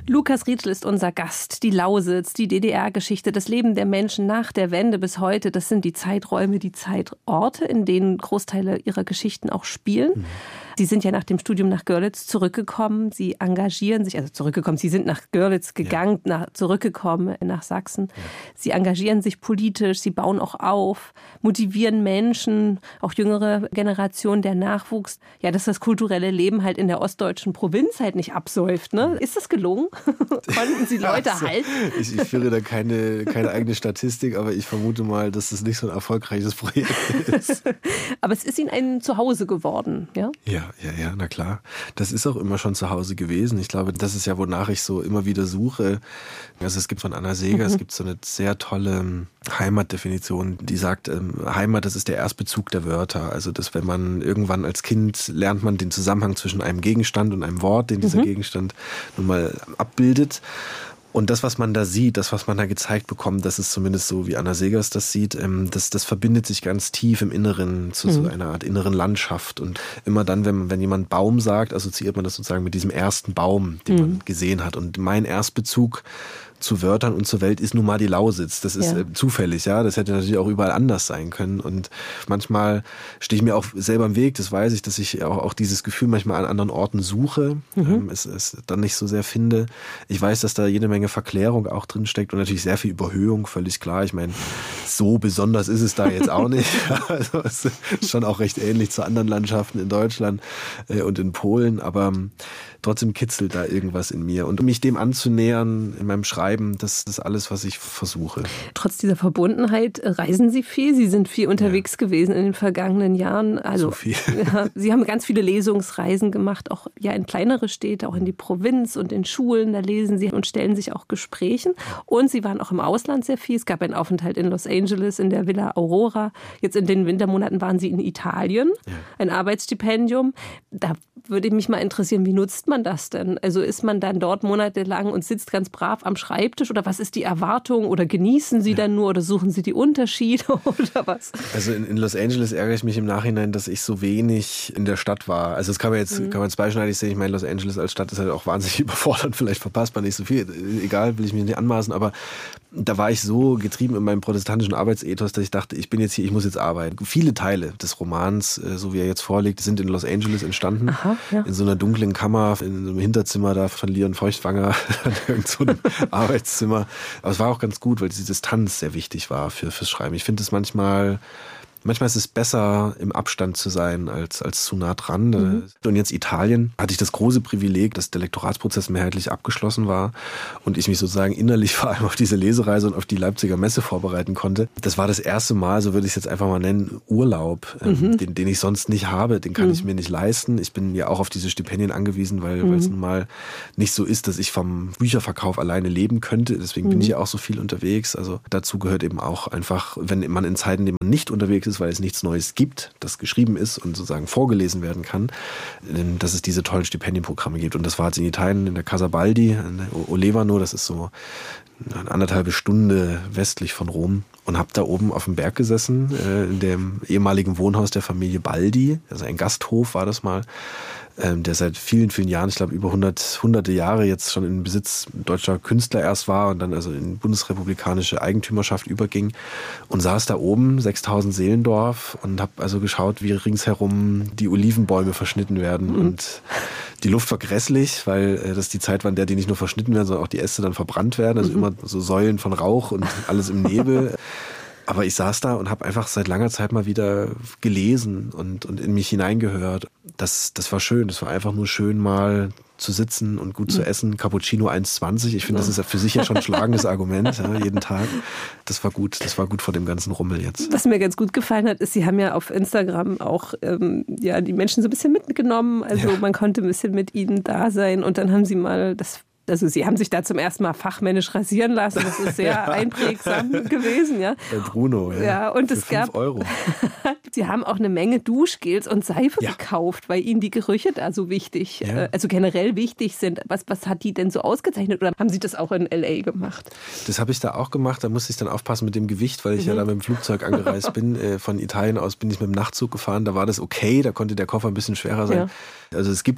Lukas Rietschel ist unser Gast. Die Lausitz, die DDR-Geschichte, das Leben der Menschen nach der Wende bis heute, das sind die Zeiträume, die Zeitorte, in denen Großteile ihrer Geschichten auch spielen. Sie sind ja nach dem Studium nach Görlitz zurückgekommen. Sie engagieren sich, Sie sind nach Görlitz gegangen, zurückgekommen nach Sachsen. Ja. Sie engagieren sich politisch, sie bauen auch auf, motivieren Menschen, auch jüngere Generationen, der Nachwuchs, ja, dass das kulturelle Leben halt in der ostdeutschen Provinz halt nicht absäuft. Ne? Ist das gelungen? Konnten Sie Leute halten? Ich führe da keine eigene Statistik, aber ich vermute mal, dass das nicht so ein erfolgreiches Projekt ist. Aber es ist Ihnen ein Zuhause geworden, ja? Ja, na klar. Das ist auch immer schon zu Hause gewesen. Ich glaube, das ist ja, wonach ich so immer wieder suche. Also es gibt von Anna Seeger, es gibt so eine sehr tolle Heimatdefinition, die sagt, Heimat, das ist der Erstbezug der Wörter. Also dass, wenn man irgendwann als Kind lernt man den Zusammenhang zwischen einem Gegenstand und einem Wort, den dieser Gegenstand nun mal abbildet. Und das, was man da sieht, das, was man da gezeigt bekommt, das ist zumindest so, wie Anna Segers das sieht, das verbindet sich ganz tief im Inneren zu so einer Art inneren Landschaft. Und immer dann, wenn jemand Baum sagt, assoziiert man das sozusagen mit diesem ersten Baum, den man gesehen hat. Und mein Erstbezug zu Wörtern und zur Welt ist nun mal die Lausitz. Das ist zufällig, ja. Das hätte natürlich auch überall anders sein können. Und manchmal stehe ich mir auch selber im Weg, das weiß ich, dass ich auch dieses Gefühl manchmal an anderen Orten suche, es dann nicht so sehr finde. Ich weiß, dass da jede Menge Verklärung auch drin steckt und natürlich sehr viel Überhöhung, völlig klar. Ich meine, so besonders ist es da jetzt auch nicht. Also es ist schon auch recht ähnlich zu anderen Landschaften in Deutschland und in Polen, aber trotzdem kitzelt da irgendwas in mir. Und um mich dem anzunähern in meinem Schreiben, das ist alles, was ich versuche. Trotz dieser Verbundenheit reisen Sie viel. Sie sind viel unterwegs gewesen in den vergangenen Jahren. Also, so viel. Ja, Sie haben ganz viele Lesungsreisen gemacht, auch ja in kleinere Städte, auch in die Provinz und in Schulen. Da lesen Sie und stellen sich auch Gesprächen. Und Sie waren auch im Ausland sehr viel. Es gab einen Aufenthalt in Los Angeles, in der Villa Aurora. Jetzt in den Wintermonaten waren Sie in Italien, ein Arbeitsstipendium. Da würde mich mal interessieren, wie nutzt man das denn? Also ist man dann dort monatelang und sitzt ganz brav am Schreibtisch oder was ist die Erwartung oder genießen Sie dann nur oder suchen Sie die Unterschiede oder was? Also in Los Angeles ärgere ich mich im Nachhinein, dass ich so wenig in der Stadt war. Also das kann man jetzt zweischneidig sehen. Ich meine, Los Angeles als Stadt ist halt auch wahnsinnig überfordert. Vielleicht verpasst man nicht so viel. Egal, will ich mich nicht anmaßen, aber da war ich so getrieben in meinem protestantischen Arbeitsethos, dass ich dachte, ich bin jetzt hier, ich muss jetzt arbeiten. Viele Teile des Romans, so wie er jetzt vorliegt, sind in Los Angeles entstanden. Aha, ja. In so einer dunklen Kammer, in so einem Hinterzimmer da von Leon Feuchtwanger, in irgendeinem so Arbeitszimmer. Aber es war auch ganz gut, weil diese Distanz sehr wichtig war fürs Schreiben. Ich finde es manchmal ist es besser, im Abstand zu sein, als zu nah dran. Und jetzt Italien hatte ich das große Privileg, dass der Lektoratsprozess mehrheitlich abgeschlossen war und ich mich sozusagen innerlich vor allem auf diese Lesereise und auf die Leipziger Messe vorbereiten konnte. Das war das erste Mal, so würde ich es jetzt einfach mal nennen, Urlaub, den ich sonst nicht habe, den kann ich mir nicht leisten. Ich bin ja auch auf diese Stipendien angewiesen, weil es nun mal nicht so ist, dass ich vom Bücherverkauf alleine leben könnte. Deswegen bin ich ja auch so viel unterwegs. Also dazu gehört eben auch einfach, wenn man in Zeiten, in denen man nicht unterwegs ist, weil es nichts Neues gibt, das geschrieben ist und sozusagen vorgelesen werden kann, dass es diese tollen Stipendienprogramme gibt. Und das war jetzt in Italien in der Casa Baldi, in Olevano, das ist so eine 1,5 Stunde westlich von Rom, und habe da oben auf dem Berg gesessen, in dem ehemaligen Wohnhaus der Familie Baldi, also ein Gasthof war das mal, der seit vielen, vielen Jahren, ich glaube über hunderte Jahre jetzt schon in Besitz deutscher Künstler erst war und dann also in bundesrepublikanische Eigentümerschaft überging, und saß da oben, 6000 Seelendorf, und habe also geschaut, wie ringsherum die Olivenbäume verschnitten werden und die Luft war grässlich, weil das die Zeit war, in der die nicht nur verschnitten werden, sondern auch die Äste dann verbrannt werden, also immer so Säulen von Rauch und alles im Nebel. Aber ich saß da und habe einfach seit langer Zeit mal wieder gelesen und in mich hineingehört. Das war schön. Das war einfach nur schön, mal zu sitzen und gut zu essen. Cappuccino 1,20. Ich finde, das ist ja für sich ja schon ein schlagendes Argument, ja, jeden Tag. Das war gut. Das war gut vor dem ganzen Rummel jetzt. Was mir ganz gut gefallen hat, ist, Sie haben ja auf Instagram auch die Menschen so ein bisschen mitgenommen. Also man konnte ein bisschen mit ihnen da sein. Und dann haben Sie mal also Sie haben sich da zum ersten Mal fachmännisch rasieren lassen. Das ist sehr einprägsam gewesen, ja. Bei Bruno, ja. Ja, und für es gab 5 Euro. Sie haben auch eine Menge Duschgels und Seife gekauft, weil Ihnen die Gerüche da so wichtig, also generell wichtig sind. Was hat die denn so ausgezeichnet? Oder haben Sie das auch in L.A. gemacht? Das habe ich da auch gemacht. Da musste ich dann aufpassen mit dem Gewicht, weil ich ja da mit dem Flugzeug angereist bin. Von Italien aus bin ich mit dem Nachtzug gefahren. Da war das okay. Da konnte der Koffer ein bisschen schwerer sein. Ja. Also es gibt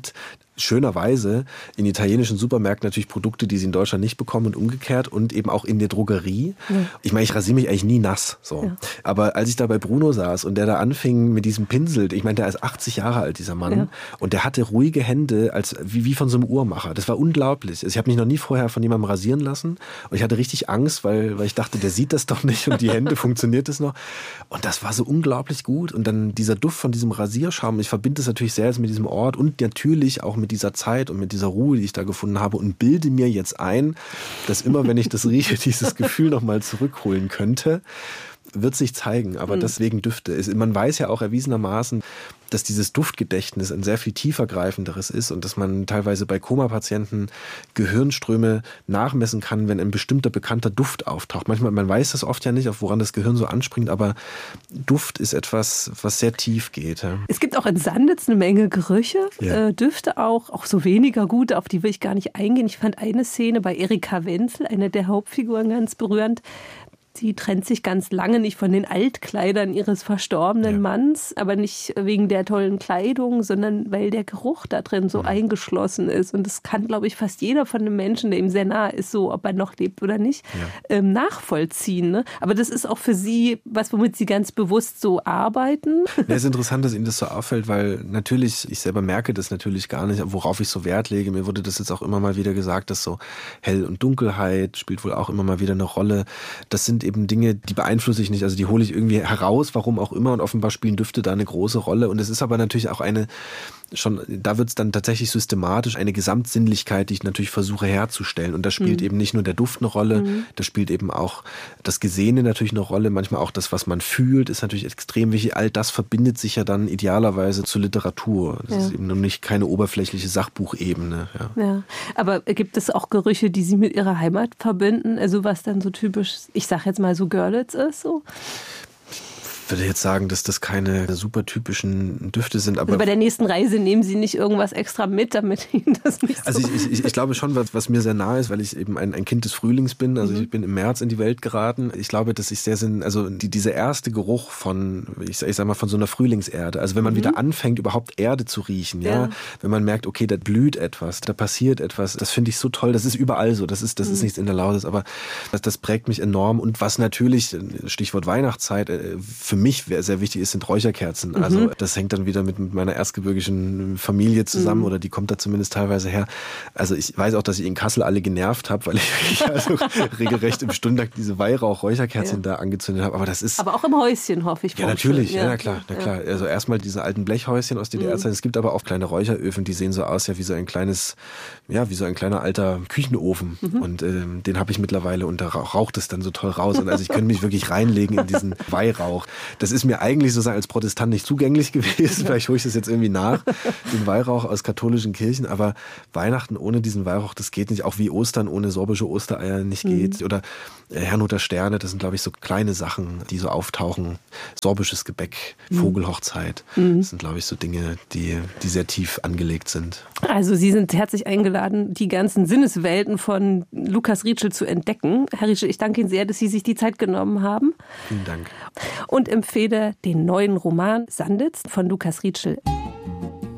schönerweise in italienischen Supermärkten natürlich Produkte, die sie in Deutschland nicht bekommen und umgekehrt und eben auch in der Drogerie. Ja. Ich meine, ich rasiere mich eigentlich nie nass. So. Ja. Aber als ich da bei Bruno saß und der da anfing mit diesem Pinsel, ich meine, der ist 80 Jahre alt, dieser Mann, und der hatte ruhige Hände als wie von so einem Uhrmacher. Das war unglaublich. Also ich habe mich noch nie vorher von jemandem rasieren lassen und ich hatte richtig Angst, weil ich dachte, der sieht das doch nicht und die Hände funktioniert das noch. Und das war so unglaublich gut. Und dann dieser Duft von diesem Rasierschaum, ich verbinde es natürlich sehr mit diesem Ort und natürlich auch mit dieser Zeit und mit dieser Ruhe, die ich da gefunden habe und bilde mir jetzt ein, dass immer, wenn ich das rieche, dieses Gefühl nochmal zurückholen könnte, wird sich zeigen. Aber deswegen Düfte. Man weiß ja auch erwiesenermaßen, dass dieses Duftgedächtnis ein sehr viel tiefergreifenderes ist und dass man teilweise bei Koma-Patienten Gehirnströme nachmessen kann, wenn ein bestimmter bekannter Duft auftaucht. Manchmal, man weiß das oft ja nicht, auf woran das Gehirn so anspringt, aber Duft ist etwas, was sehr tief geht. Ja. Es gibt auch in Sanditz eine Menge Gerüche, Düfte auch so weniger gute, auf die will ich gar nicht eingehen. Ich fand eine Szene bei Erika Wenzel, eine der Hauptfiguren, ganz berührend. Sie trennt sich ganz lange nicht von den Altkleidern ihres verstorbenen Manns, aber nicht wegen der tollen Kleidung, sondern weil der Geruch da drin so eingeschlossen ist. Und das kann, glaube ich, fast jeder von einem Menschen, der ihm sehr nahe ist, so ob er noch lebt oder nicht, nachvollziehen. Ne? Aber das ist auch für Sie was, womit Sie ganz bewusst so arbeiten. Ja, es ist interessant, dass Ihnen das so auffällt, weil natürlich, ich selber merke das natürlich gar nicht, worauf ich so Wert lege. Mir wurde das jetzt auch immer mal wieder gesagt, dass so Hell- und Dunkelheit spielt wohl auch immer mal wieder eine Rolle. Das sind eben Dinge, die beeinflusse ich nicht, also die hole ich irgendwie heraus, warum auch immer, und offenbar spielen Düfte da eine große Rolle. Und es ist aber natürlich auch da wird es dann tatsächlich systematisch eine Gesamtsinnlichkeit, die ich natürlich versuche herzustellen. Und da spielt eben nicht nur der Duft eine Rolle, da spielt eben auch das Gesehene natürlich eine Rolle, manchmal auch das, was man fühlt, ist natürlich extrem wichtig. All das verbindet sich ja dann idealerweise zur Literatur. Das ist eben noch nicht keine oberflächliche Sachbuchebene. Ja. Aber gibt es auch Gerüche, die Sie mit Ihrer Heimat verbinden? Also was dann so typisch, ich sage jetzt mal so Görlitz ist so? Ich würde jetzt sagen, dass das keine super typischen Düfte sind. Aber also bei der nächsten Reise nehmen Sie nicht irgendwas extra mit, damit Ihnen das nicht so... Also ich glaube schon, was mir sehr nahe ist, weil ich eben ein Kind des Frühlings bin. Also ich bin im März in die Welt geraten. Ich glaube, dass ich dieser erste Geruch von, ich sag mal, von so einer Frühlingserde. Also wenn man wieder anfängt, überhaupt Erde zu riechen, wenn man merkt, okay, da blüht etwas, da passiert etwas, das finde ich so toll. Das ist überall so. Das ist nichts in der Lausitz, aber das prägt mich enorm. Und was natürlich, Stichwort Weihnachtszeit, für mich sehr wichtig ist, sind Räucherkerzen. Also das hängt dann wieder mit meiner erzgebirgischen Familie zusammen oder die kommt da zumindest teilweise her. Also ich weiß auch, dass ich in Kassel alle genervt habe, weil ich also regelrecht im Stundentakt diese Weihrauch-Räucherkerzen da angezündet habe. Aber das ist... Aber auch im Häuschen, hoffe ich. Ja, natürlich. Ja, na klar. Also erstmal diese alten Blechhäuschen aus DDR-Zeiten. Es gibt aber auch kleine Räucheröfen, die sehen so aus, wie so ein kleiner alter Küchenofen. Und den habe ich mittlerweile und da raucht es dann so toll raus. Und also ich könnte mich wirklich reinlegen in diesen Weihrauch. Das ist mir eigentlich sozusagen als Protestant nicht zugänglich gewesen. Vielleicht hole ich das jetzt irgendwie nach, den Weihrauch aus katholischen Kirchen. Aber Weihnachten ohne diesen Weihrauch, das geht nicht. Auch wie Ostern ohne sorbische Ostereier nicht geht. Oder Herrnhuter Sterne, das sind, glaube ich, so kleine Sachen, die so auftauchen. Sorbisches Gebäck, Vogelhochzeit. Das sind, glaube ich, so Dinge, die sehr tief angelegt sind. Also Sie sind herzlich eingeladen, die ganzen Sinneswelten von Lukas Rietschel zu entdecken. Herr Rietschel, ich danke Ihnen sehr, dass Sie sich die Zeit genommen haben. Vielen Dank. Und empfehle den neuen Roman Sanditz von Lukas Rietschel.